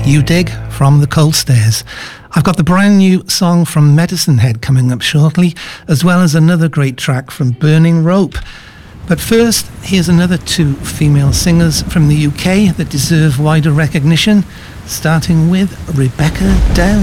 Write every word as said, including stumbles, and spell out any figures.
You Dig from the Cold Stairs. I've got the brand new song from Medicine Head coming up shortly, as well as another great track from Burning Rope. But first, here's another two female singers from the U K that deserve wider recognition, starting with Rebecca Down.